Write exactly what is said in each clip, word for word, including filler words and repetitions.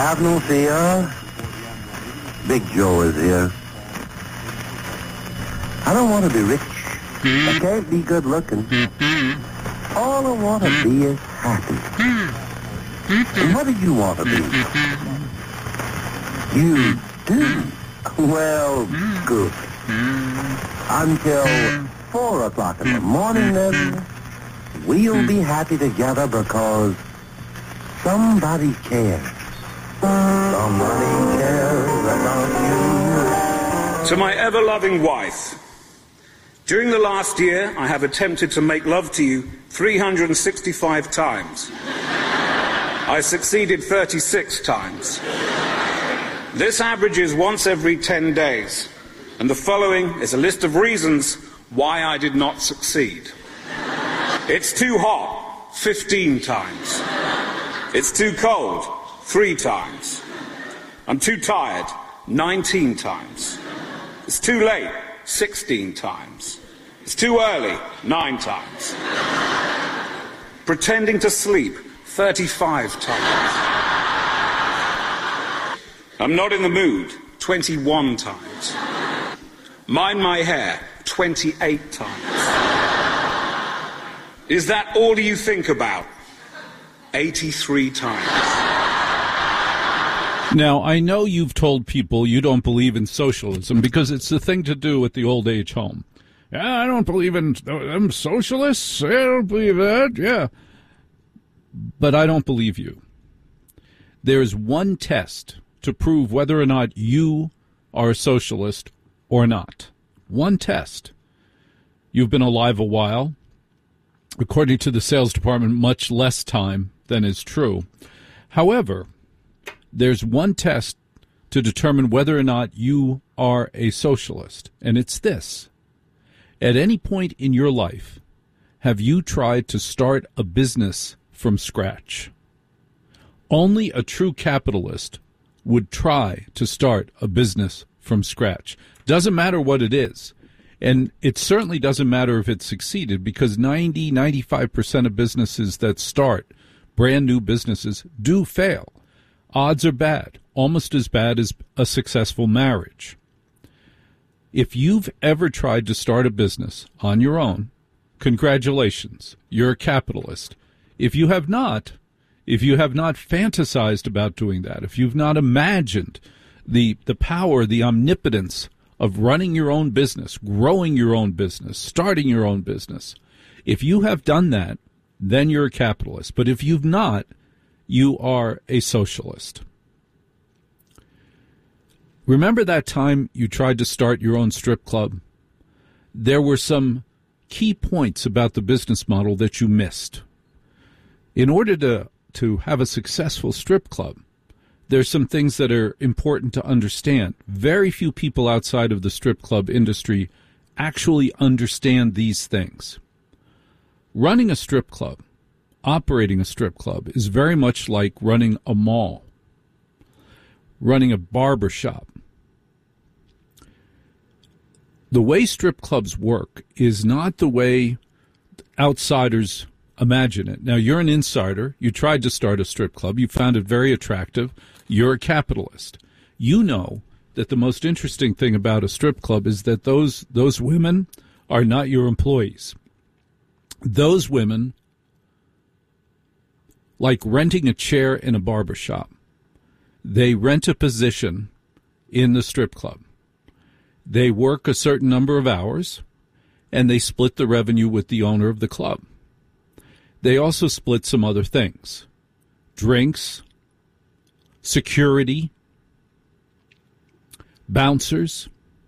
Have no fear. Big Joe is here. I don't want to be rich. I can't be good looking. All I want to be is happy. And what do you want to be? You do? Well, good. Until four o'clock in the morning, then, we'll be happy together because somebody cares. Somebody cares about you. To my ever-loving wife, during the last year, I have attempted to make love to you three hundred sixty-five times. I succeeded thirty-six times. This averages once every ten days, and the following is a list of reasons why I did not succeed. It's too hot, fifteen times. It's too cold, three times. I'm too tired, nineteen times. It's too late, sixteen times. It's too early, nine times. Pretending to sleep, thirty-five times. I'm not in the mood, twenty-one times. Mind my hair, twenty-eight times. Is that all you think about? eighty-three times. Now, I know you've told people you don't believe in socialism because it's the thing to do at the old age home. Yeah, I don't believe in them socialists. I don't believe that, yeah. But I don't believe you. There's one test to prove whether or not you are a socialist or not. One test. You've been alive a while. According to the sales department, much less time than is true. However, there's one test to determine whether or not you are a socialist, and it's this. At any point in your life, have you tried to start a business from scratch? Only a true capitalist would try to start a business from scratch. Doesn't matter what it is. And it certainly doesn't matter if it succeeded, because ninety, ninety-five percent of businesses that start, brand new businesses, do fail. Odds are bad, almost as bad as a successful marriage. If you've ever tried to start a business on your own, congratulations, you're a capitalist. If you have not, if you have not fantasized about doing that, if you've not imagined the the power, the omnipotence of running your own business, growing your own business, starting your own business, if you have done that, then you're a capitalist. But if you've not, you are a socialist. Remember that time you tried to start your own strip club? There were some key points about the business model that you missed. In order to, to have a successful strip club, there's some things that are important to understand. Very few people outside of the strip club industry actually understand these things. Running a strip club, operating a strip club, is very much like running a mall, running a barber shop. The way strip clubs work is not the way outsiders imagine it. Now, you're an insider. You tried to start a strip club. You found it very attractive. You're a capitalist. You know that the most interesting thing about a strip club is that those those women are not your employees. Those women, like renting a chair in a barber shop, they rent a position in the strip club. They work a certain number of hours, and they split the revenue with the owner of the club. They also split some other things: drinks, security, bouncers.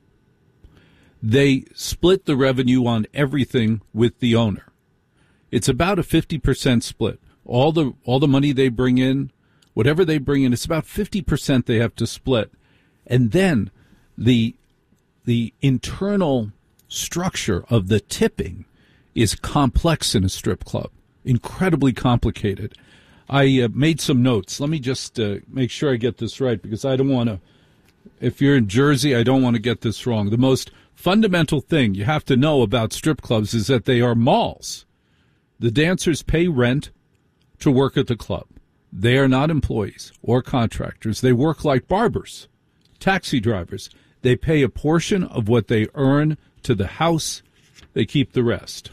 They split the revenue on everything with the owner. It's about a fifty percent split. All the all the money they bring in, whatever they bring in, it's about fifty percent they have to split. And then the the internal structure of the tipping is complex in a strip club, incredibly complicated. I uh, made some notes. Let me just uh, make sure I get this right, because I don't want to, if you're in Jersey, I don't want to get this wrong. The most fundamental thing you have to know about strip clubs is that they are malls. The dancers pay rent to work at the club. They are not employees or contractors. They work like barbers, taxi drivers. They pay a portion of what they earn to the house. They keep the rest.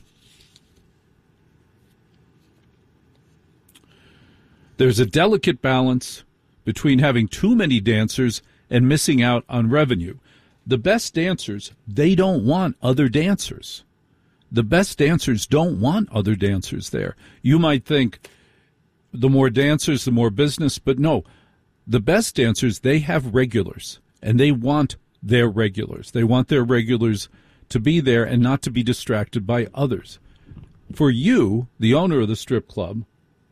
There's a delicate balance between having too many dancers and missing out on revenue. The best dancers, they don't want other dancers. The best dancers don't want other dancers there. You might think the more dancers, the more business, but no. The best dancers, they have regulars, and they want their regulars. They want their regulars to be there and not to be distracted by others. For you, the owner of the strip club,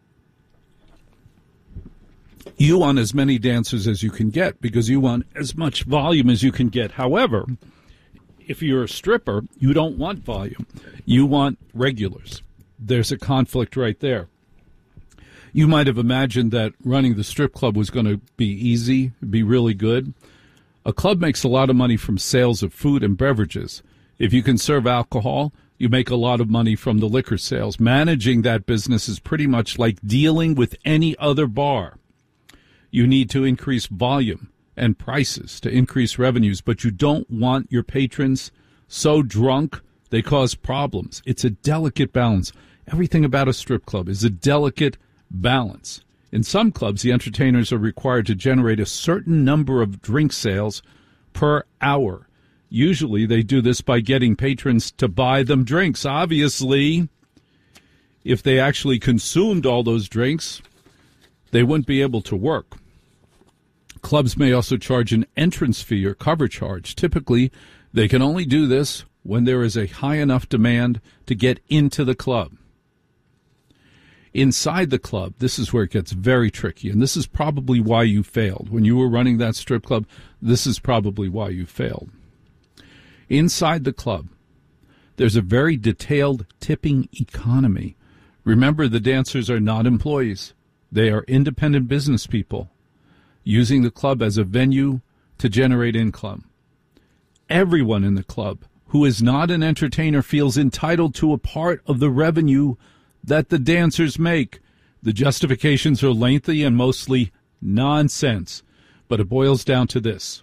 you want as many dancers as you can get because you want as much volume as you can get. However, if you're a stripper, you don't want volume. You want regulars. There's a conflict right there. You might have imagined that running the strip club was going to be easy, be really good. A club makes a lot of money from sales of food and beverages. If you can serve alcohol, you make a lot of money from the liquor sales. Managing that business is pretty much like dealing with any other bar. You need to increase volume and prices to increase revenues, but you don't want your patrons so drunk they cause problems. It's a delicate balance. Everything about a strip club is a delicate balance. In some clubs, the entertainers are required to generate a certain number of drink sales per hour. Usually they do this by getting patrons to buy them drinks. Obviously, if they actually consumed all those drinks, they wouldn't be able to work. Clubs may also charge an entrance fee or cover charge. Typically, they can only do this when there is a high enough demand to get into the club. Inside the club, this is where it gets very tricky, and this is probably why you failed. When you were running that strip club, this is probably why you failed. Inside the club, there's a very detailed tipping economy. Remember, the dancers are not employees. They are independent business people using the club as a venue to generate income. Everyone in the club who is not an entertainer feels entitled to a part of the revenue that the dancers make. The justifications are lengthy and mostly nonsense, but it boils down to this.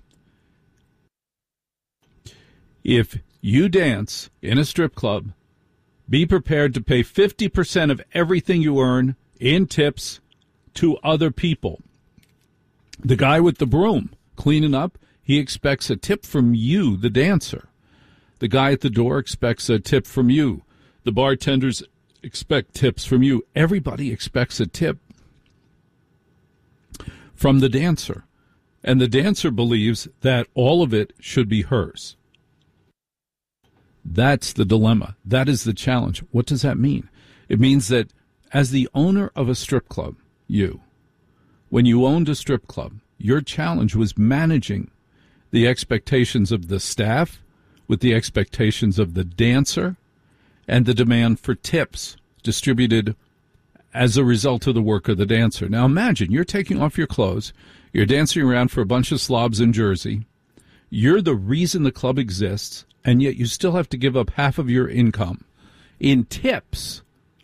If you dance in a strip club, be prepared to pay fifty percent of everything you earn in tips to other people. The guy with the broom cleaning up, he expects a tip from you, the dancer. The guy at the door expects a tip from you. The bartenders expect tips from you. Everybody expects a tip from the dancer. And the dancer believes that all of it should be hers. That's the dilemma. That is the challenge. What does that mean? It means that as the owner of a strip club, you, when you owned a strip club, your challenge was managing the expectations of the staff with the expectations of the dancer and the demand for tips distributed as a result of the work of the dancer. Now imagine you're taking off your clothes, you're dancing around for a bunch of slobs in Jersey, you're the reason the club exists, and yet you still have to give up half of your income in tips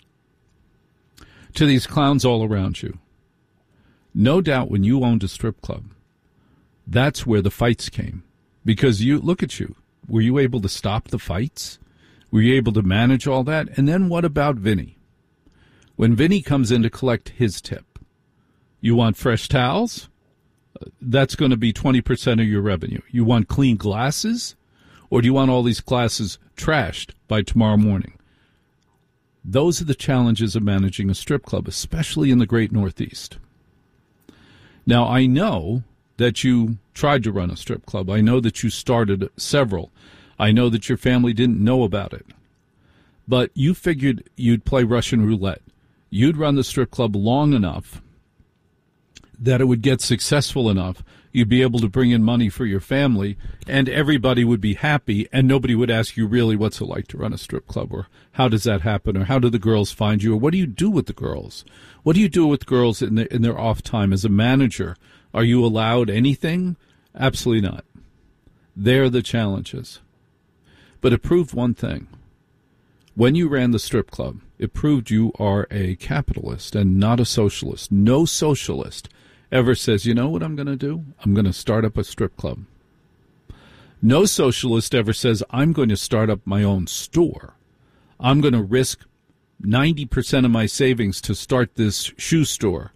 to these clowns all around you. No doubt when you owned a strip club, that's where the fights came. Because you, look at you. Were you able to stop the fights? Were you able to manage all that? And then what about Vinny? When Vinny comes in to collect his tip, you want fresh towels? That's going to be twenty percent of your revenue. You want clean glasses? Or do you want all these glasses trashed by tomorrow morning? Those are the challenges of managing a strip club, especially in the great Northeast. Now, I know that you tried to run a strip club. I know that you started several. I know that your family didn't know about it. But you figured you'd play Russian roulette. You'd run the strip club long enough that it would get successful enough, you'd be able to bring in money for your family, and everybody would be happy, and nobody would ask you really what's it like to run a strip club, or how does that happen, or how do the girls find you, or what do you do with the girls? What do you do with girls in their, in their off time as a manager? Are you allowed anything? Absolutely not. They're the challenges. But it proved one thing. When you ran the strip club, it proved you are a capitalist and not a socialist. No socialist ever says, you know what I'm going to do? I'm going to start up a strip club. No socialist ever says, I'm going to start up my own store. I'm going to risk ninety percent of my savings to start this shoe store,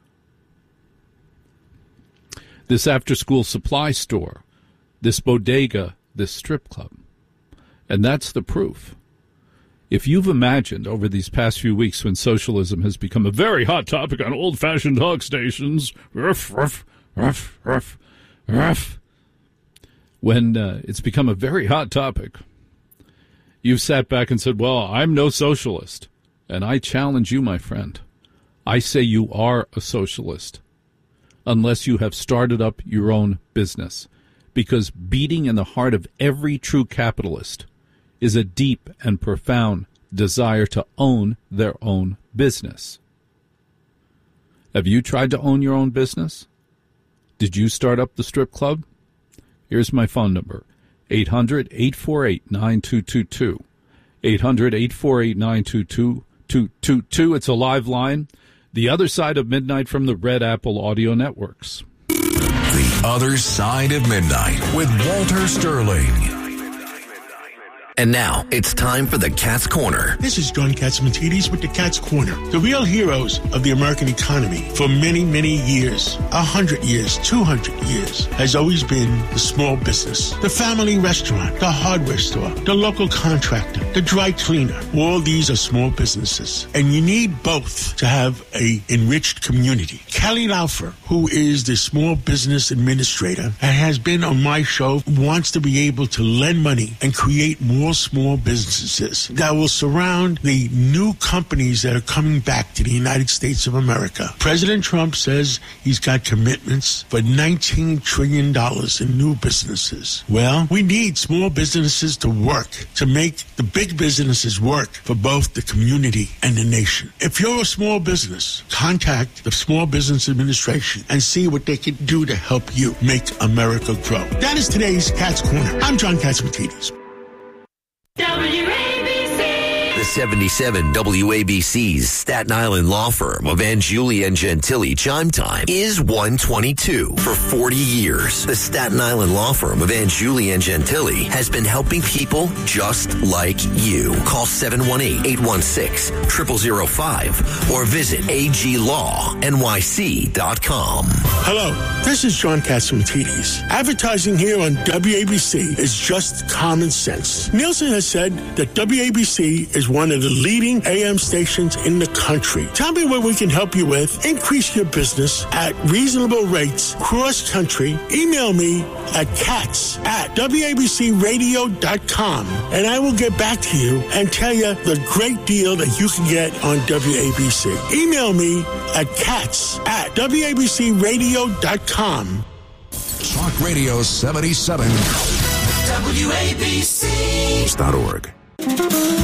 this after-school supply store, this bodega, this strip club. And that's the proof. If you've imagined over these past few weeks when socialism has become a very hot topic on old-fashioned talk stations, ruff, ruff, ruff, ruff, ruff, when uh, it's become a very hot topic, you've sat back and said, well, I'm no socialist. And I challenge you, my friend. I say you are a socialist unless you have started up your own business. Because beating in the heart of every true capitalist is a deep and profound desire to own their own business. Have you tried to own your own business? Did you start up the strip club? Here's my phone number, eight hundred, eight four eight, nine two two two. eight hundred, eight four eight, nine two two two. It's a live line. The Other Side of Midnight from the Red Apple Audio Networks. The Other Side of Midnight with Walter Sterling. And now, it's time for the Cat's Corner. This is John Catsimatidis with the Cat's Corner. The real heroes of the American economy for many, many years, a hundred years, two hundred years, has always been the small business. The family restaurant, the hardware store, the local contractor, the dry cleaner. All these are small businesses. And you need both to have a enriched community. Kelly Laufer, who is the small business administrator and has been on my show, wants to be able to lend money and create more small businesses that will surround the new companies that are coming back to the United States of America. President Trump says he's got commitments for nineteen trillion dollars in new businesses. Well, we need small businesses to work, to make the big businesses work for both the community and the nation. If you're a small business, contact the Small Business Administration and see what they can do to help you make America grow. That is today's Cat's Corner. I'm John Catsimatidis. W A B C. The seventy-seven W A B C's Staten Island law firm of Angiuli and Gentili Chime Time is one twenty-two. For forty years, the Staten Island law firm of Angiuli and Gentili has been helping people just like you. Call seven one eight, eight one six, zero zero zero five or visit A G law N Y C dot com. Hello, this is John Catsimatidis. Advertising here on W A B C is just common sense. Nielsen has said that W A B C is one of the leading A M stations in the country. Tell me what we can help you with. Increase your business at reasonable rates cross-country. Email me at cats at W A B C radio dot com, and I will get back to you and tell you the great deal that you can get on W A B C. Email me at cats at W A B C radio dot com. Talk Radio seventy-seven. W A B C dot org.